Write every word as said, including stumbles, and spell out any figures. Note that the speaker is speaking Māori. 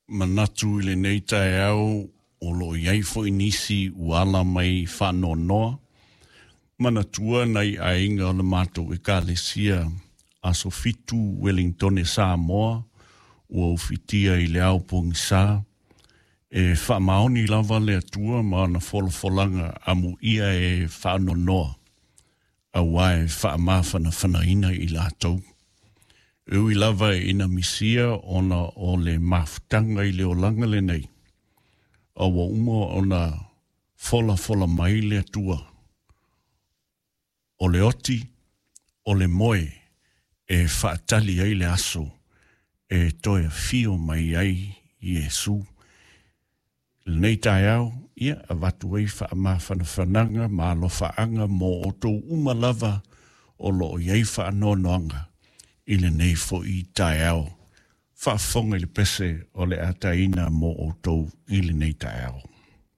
manatu i le nei tae au o lo iai fo inisi uala mai whanonoa. Manatua nei ainga o le mātou e kālesia a Sofitu Wellington e Samoa ua ufitia i le au Pongisa e whamaoni lava le atua ma na wholofolanga amu ia e whanonoa a wae whamawhana whanaina i lātou. Ui lava e ina misia ona o le mafutanga i le olanga le nei. Awa uma ona fola fola mai le atua. O le oti, o le moe, e whaatali ai le aso, e toe fio mai ai Iesu. Le nei tai au, ia a watu ei whaamawhana whananga, ma lo whaanga mo o tō uma lava o lo iei whaanonoanga. Ile nei fo i tai au. Whaafonga i le pese o le ataina mo o tau ile nei tai au.